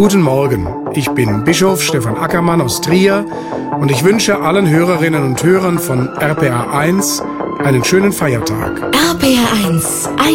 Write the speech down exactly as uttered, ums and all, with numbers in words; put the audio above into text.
Guten Morgen, ich bin Bischof Stefan Ackermann aus Trier und ich wünsche allen Hörerinnen und Hörern von R P R eins einen schönen Feiertag. R P R eins